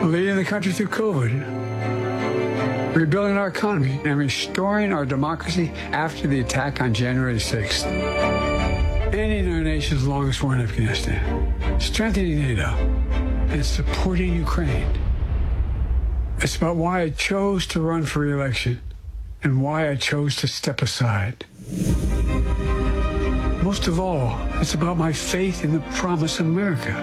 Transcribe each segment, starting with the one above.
leading the country through COVID, rebuilding our economy, and restoring our democracy after the attack on January 6th, ending our nation's longest war in Afghanistan, strengthening NATO, and supporting Ukraine. It's about why I chose to run for re-election and why I chose to step aside. Most of all, it's about my faith in the promise of America.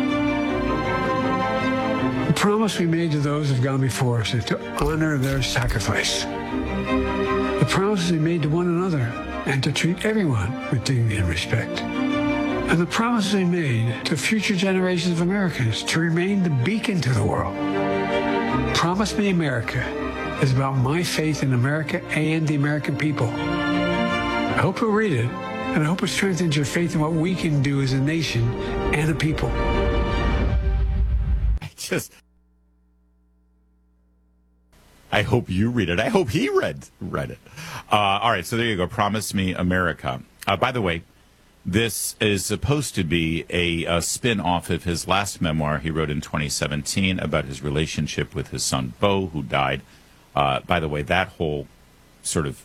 The promise we made to those who've gone before us is to honor their sacrifice. The promises we made to one another and to treat everyone with dignity and respect. And the promises we made to future generations of Americans to remain the beacon to the world. Promise Me America is about my faith in America and the American people. I hope you'll read it, and I hope it strengthens your faith in what we can do as a nation and a people. I hope you read it. I hope he read it. All right, so there you go. Promise Me America. By the way, this is supposed to be a spin-off of his last memoir he wrote in 2017 about his relationship with his son, Beau, who died. By the way, that whole sort of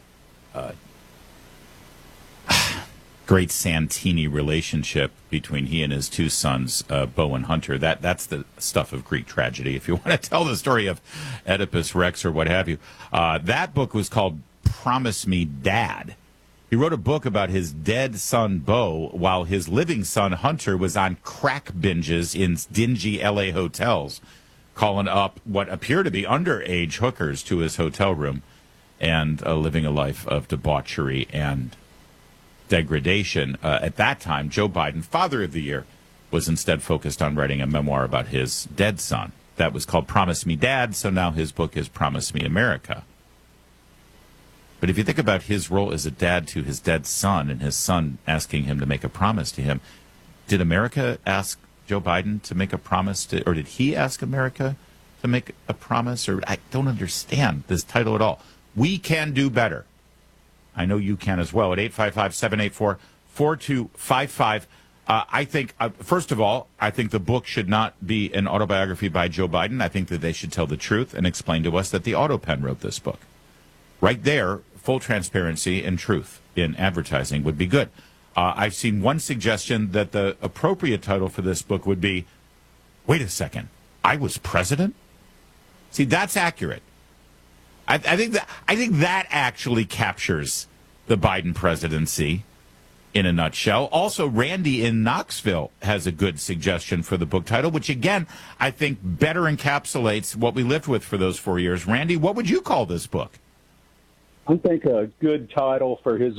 great Santini relationship between he and his two sons, Beau and Hunter, that's the stuff of Greek tragedy. If you want to tell the story of Oedipus Rex or what have you, that book was called Promise Me Dad. He wrote a book about his dead son, Beau, while his living son, Hunter, was on crack binges in dingy L.A. hotels, calling up what appear to be underage hookers to his hotel room and living a life of debauchery and degradation. At that time, Joe Biden, Father of the Year, was instead focused on writing a memoir about his dead son. That was called Promise Me Dad, so now his book is Promise Me America. But if you think about his role as a dad to his dead son and his son asking him to make a promise to him, did America ask Joe Biden to make a promise to, or did he ask America to make a promise? Or I don't understand this title at all. We Can Do Better. I know you can as well at 855-784-4255. I think, first of all, I think the book should not be an autobiography by Joe Biden. I think that they should tell the truth and explain to us that the AutoPen wrote this book. Right there, full transparency and truth in advertising would be good. I've seen one suggestion that the appropriate title for this book would be, wait a second, I was president? See, that's accurate. I think that actually captures the Biden presidency in a nutshell. Also, Randy in Knoxville has a good suggestion for the book title, which, again, I think better encapsulates what we lived with for those 4 years. Randy, what would you call this book? I think a good title for his...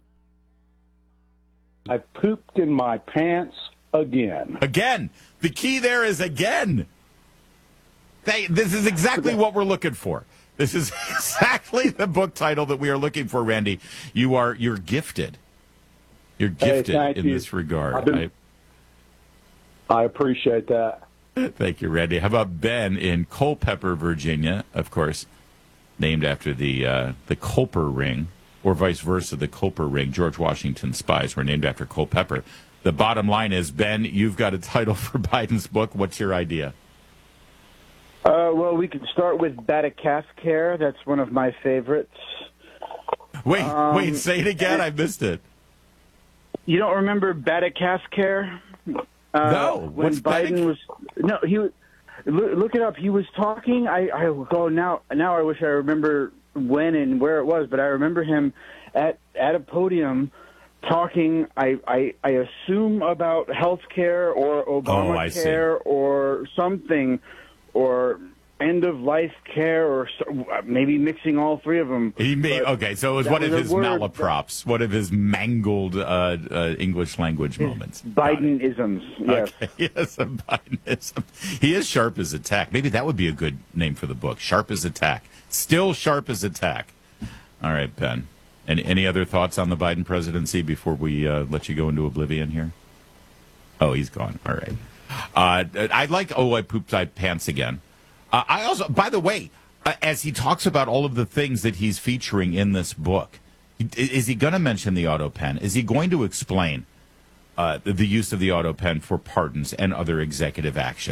I pooped in my pants again. Again. The key there is again. This is exactly what we're looking for. This is exactly the book title that we are looking for, Randy. You're gifted. You're gifted in this regard. I appreciate that. Thank you, Randy. How about Ben in Culpeper, Virginia, of course, named after the Culper ring, or vice versa, the Culper ring. George Washington's spies were named after Culpeper. The bottom line is, Ben, you've got a title for Biden's book. What's your idea? Well, we can start with Batacalf. That's one of my favorites. Wait, say it again. I missed it. You don't remember Batacalf? No. When Biden was... No, he was... Look it up. He was talking. I go now. I wish I remember when and where it was, but I remember him at a podium talking. I assume about health care or Obamacare or something, or end of life care, or maybe mixing all three of them. Okay, so it was one of his malaprops, one of his mangled English language moments. Biden-isms, yes. Okay, yes, a Biden-ism. He is sharp as a tack. Maybe that would be a good name for the book, Sharp as a Tack. Still sharp as a tack. All right, Ben. Any other thoughts on the Biden presidency before we let you go into oblivion here? Oh, he's gone. All right. I like, I pooped my pants again. I also, by the way, as he talks about all of the things that he's featuring in this book, is he going to mention the AutoPen? Is he going to explain the use of the AutoPen for pardons and other executive action?